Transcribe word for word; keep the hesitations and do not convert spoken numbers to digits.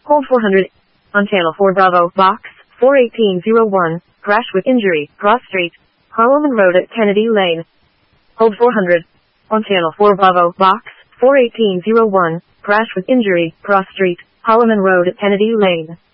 Hold four hundred. On channel four Bravo, box, four eighteen oh one, crash with injury, cross street, Holloman Road at Kennedy Lane. Hold four hundred. On channel four Bravo, box, four eighteen oh one, crash with injury, cross street, Holloman Road at Kennedy Lane.